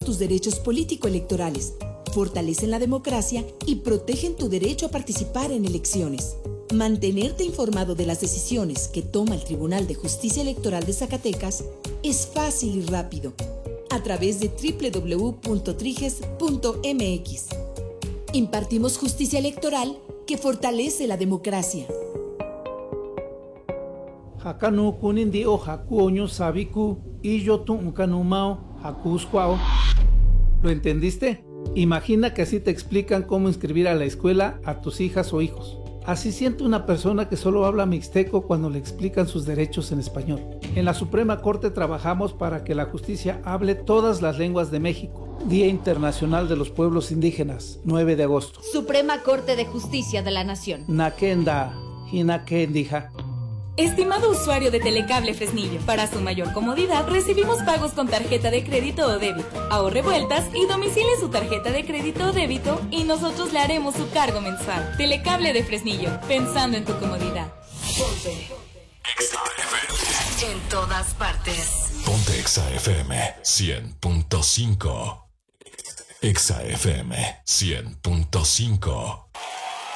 tus derechos político-electorales, fortalecen la democracia y protegen tu derecho a participar en elecciones. Mantenerte informado de las decisiones que toma el Tribunal de Justicia Electoral de Zacatecas es fácil y rápido, a través de www.triges.mx. Impartimos justicia electoral que fortalece la democracia. Hakanu kunindi o hakuoño sabiku y yo tu unkanumao hakusquao. ¿Lo entendiste? Imagina que así te explican cómo inscribir a la escuela a tus hijas o hijos. Así siente una persona que solo habla mixteco cuando le explican sus derechos en español. En la Suprema Corte trabajamos para que la justicia hable todas las lenguas de México. Día Internacional de los Pueblos Indígenas, 9 de agosto. Suprema Corte de Justicia de la Nación. Nakenda, hinakendija. Estimado usuario de Telecable Fresnillo, para su mayor comodidad recibimos pagos con tarjeta de crédito o débito. Ahorre vueltas y domicile su tarjeta de crédito o débito y nosotros le haremos su cargo mensual. Telecable de Fresnillo, pensando en tu comodidad. Ponte Exa FM. En todas partes. Ponte Exa FM 100.5. Exa FM 100.5.